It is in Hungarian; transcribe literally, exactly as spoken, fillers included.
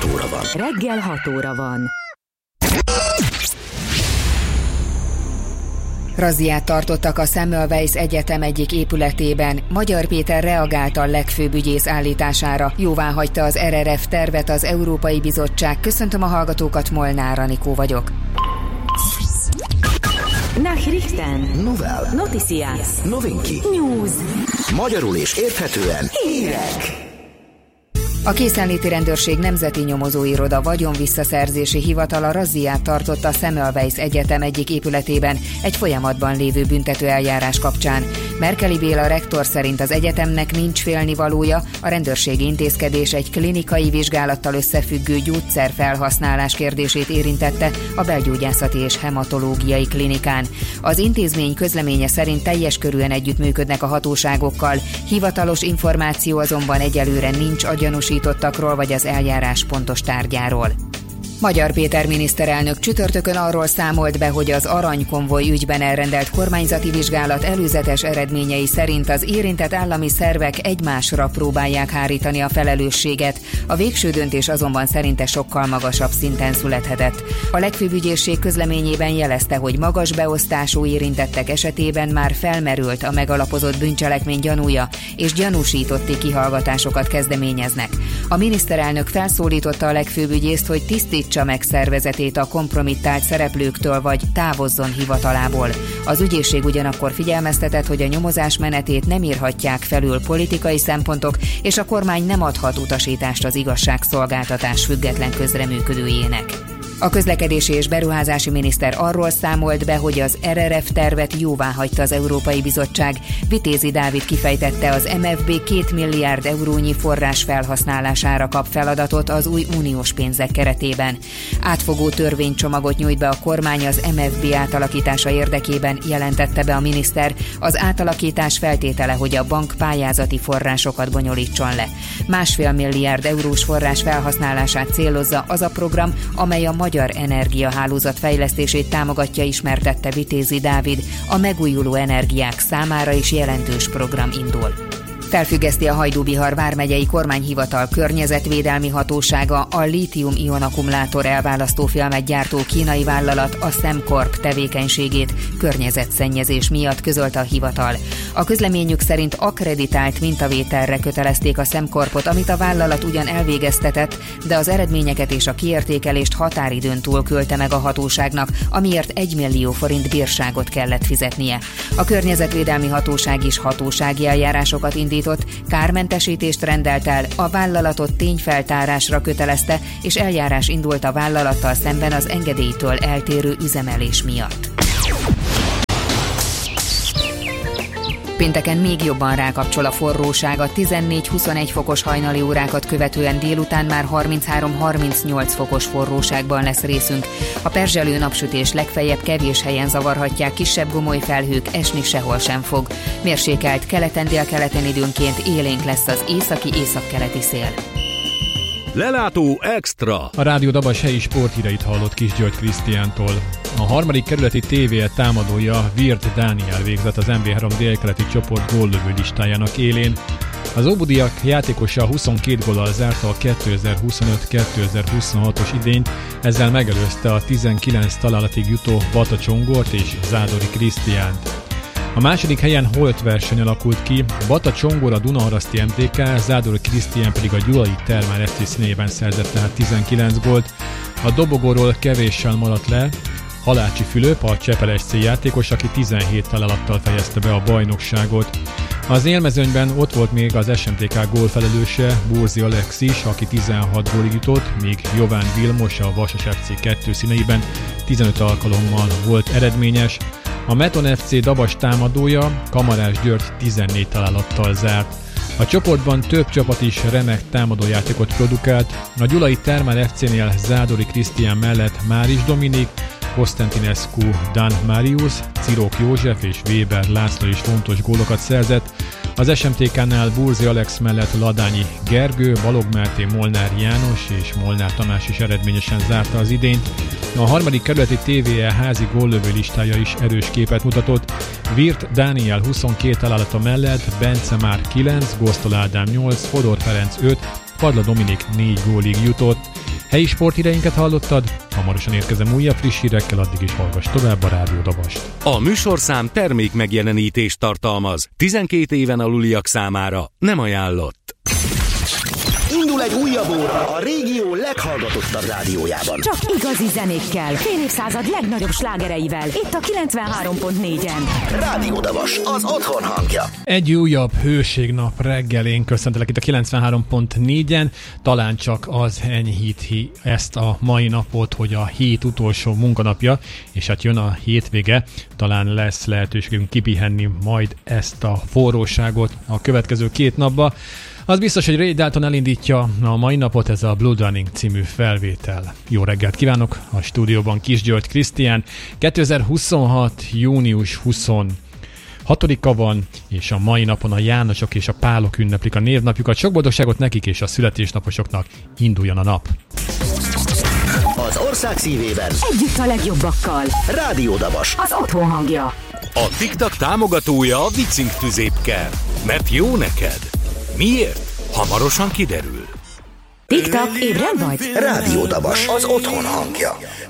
óra van. Reggel hat óra van. Razziát tartottak a Semmelweis Egyetem egyik épületében. Magyar Péter reagált a legfőbb ügyész állítására. Jóváhagyta az er er ef tervet az Európai Bizottság. Köszöntöm a hallgatókat, Molnár Anikó vagyok. Nachrichten. Novel. Noticias. Novinki. News. Magyarul és érthetően. Hírek. A Készenléti Rendőrség Nemzeti Nyomozóiroda vagyonvisszaszerzési hivatala razziát tartott a Semmelweis Egyetem egyik épületében egy folyamatban lévő büntető eljárás kapcsán. Merkeli Béla rektor szerint az egyetemnek nincs félnivalója, a rendőrségi intézkedés egy klinikai vizsgálattal összefüggő gyógyszerfelhasználás kérdését érintette a belgyógyászati és hematológiai klinikán. Az intézmény közleménye szerint teljes körűen együttműködnek a hatóságokkal, hivatalos információ azonban egyelőre nincs a gyanúsítottakról vagy az eljárás pontos tárgyáról. Magyar Péter miniszterelnök csütörtökön arról számolt be, hogy az aranykonvoj ügyben elrendelt kormányzati vizsgálat előzetes eredményei szerint az érintett állami szervek egymásra próbálják hárítani a felelősséget. A végső döntés azonban szerinte sokkal magasabb szinten születhetett. A legfőbb ügyészség közleményében jelezte, hogy magas beosztású érintettek esetében már felmerült a megalapozott bűncselekmény gyanúja, és gyanúsítotti kihallgatásokat kezdeményeznek. A miniszterelnök felszólította a legfőbb ügyészt, hogy tisztítsa meg szervezetét a kompromittált szereplőktől vagy távozzon hivatalából. Az ügyészség ugyanakkor figyelmeztetett, hogy a nyomozás menetét nem írhatják felül politikai szempontok, és a kormány nem adhat utasítást az igazságszolgáltatás független közreműködőjének. A közlekedési és beruházási miniszter arról számolt be, hogy az er er ef tervet jóváhagyta az Európai Bizottság. Vitézi Dávid kifejtette, az em ef bé két milliárd eurónyi forrás felhasználására kap feladatot az új uniós pénzek keretében. Átfogó törvénycsomagot nyújt be a kormány az em ef bé átalakítása érdekében, jelentette be a miniszter. Az átalakítás feltétele, hogy a bank pályázati forrásokat bonyolítson le. Másfél milliárd eurós forrás felhasználását célozza az a program, amely a magyar energiahálózat fejlesztését támogatja, ismertette Vitézi Dávid. A megújuló energiák számára is jelentős program indul. Felfüggeszti a Hajdú-Bihar vármegyei kormányhivatal környezetvédelmi hatósága a lítium-ion akkumulátor elválasztófilmet gyártó kínai vállalat, a Semcorp tevékenységét környezetszennyezés miatt, közölte a hivatal. A közleményük szerint akkreditált mintavételre kötelezték a Semcorpot, amit a vállalat ugyan elvégeztetett, de az eredményeket és a kiértékelést határidőn túl küldte meg a hatóságnak, amiért egy millió forint bírságot kellett fizetnie. A környezetvédelmi hatóság is hatósági eljárásokat indított, kármentesítést rendelt el, a vállalatot tényfeltárásra kötelezte, és eljárás indult a vállalattal szemben az engedélytől eltérő üzemelés miatt. Pénteken még jobban rákapcsol a forróság, a tizennégy-huszonegy fokos hajnali órákat követően délután már harminchárom-harmincnyolc fokos forróságban lesz részünk. A perzselő napsütés legfeljebb kevés helyen zavarhatják, kisebb gomoly felhők, esni sehol sem fog. Mérsékelt keleten-délkeleten időnként élénk lesz az északi-északkeleti szél. Lelátó extra! A Rádió Dabas helyi sporthíreit hallott Kis György Krisztiántól. A harmadik kerületi té vé támadója Virt Dániel végzett az en bé három délkeleti csoport góllövő listájának élén. Az óbudiak játékosa huszonkét góllal zárta a kétezer-huszonöt kétezer-huszonhatos idényt, ezzel megelőzte a tizenkilenc találatig jutó Bata Csongort és Zádori Krisztiánt. A második helyen holt verseny alakult ki, Bata Csongor a Dunaharaszti em té ká, Zádori Krisztián pedig a Gyulai Termál ef cé színében szerzett tehát tizenkilenc gólt. A dobogóról kevéssel maradt le Halácsi Fülöp, a Csepel es cé játékos, aki tizenhét találattal fejezte be a bajnokságot. Az élmezőnyben ott volt még az es em té ká gólfelelőse, Burzi Alexis, aki tizenhat gólig jutott, míg Jován Vilmos a Vasas ef cé kettő színeiben tizenöt alkalommal volt eredményes. A Meton ef cé Dabas támadója, Kamarás György tizennégy találattal zárt. A csoportban több csapat is remek támadójátékot produkált. A Gyulai Termál ef cénél Zádori Krisztián mellett Máris Dominik, Konstantinescu Dan Marius, Cirok József és Weber László is fontos gólokat szerzett. Az es em té ká-nál Burzi Alex mellett Ladányi Gergő, Balog Máté, Molnár János és Molnár Tamás is eredményesen zárta az idényt. A harmadik kerületi té vé é házi góllövő listája is erős képet mutatott. Virt Dániel huszonkét találata mellett Bence már kilenc, Gosztol Ádám nyolc, Fodor Ferenc öt, Padla Dominik négy gólig jutott. Helyi sporthíreinket hallottad? Hamarosan érkezem újabb friss hírekkel, addig is hallgass tovább a Rádió Dabast. A műsorszám termék megjelenítést tartalmaz. tizenkét éven aluliak számára nem ajánlott. Indul egy újabb óra a régió leghallgatottabb rádiójában. Csak igazi zenékkel, fél évszázad legnagyobb slágereivel. Itt a kilencvenhárom pont négyen. Rádió Dabas, az otthon hangja. Egy újabb hőségnap reggelén köszöntelek itt a kilencvenhárom pont négyen. Talán csak az enyhíti ezt a mai napot, hogy a hét utolsó munkanapja, és hát jön a hétvége. Talán lesz lehetőségünk kipihenni majd ezt a forróságot a következő két napba. Az biztos, hogy Ray Dalton elindítja a mai napot, ez a Blood Running című felvétel. Jó reggelt kívánok! A stúdióban Kis György Krisztián. kétezer-huszonhat. június huszonhatodika van, és a mai napon a Jánosok és a Pálok ünneplik a névnapjukat. Sok boldogságot nekik és a születésnaposoknak, induljon a nap! Az ország szívében Együtt a legjobbakkal. Rádió Dabas, Az otthon hangja. A TikTok támogatója a Vicink tüzépker. Mert jó neked. Miért? Hamarosan kiderül. TikTok, ébren vagy? Rádió Dabas, az otthon hangja.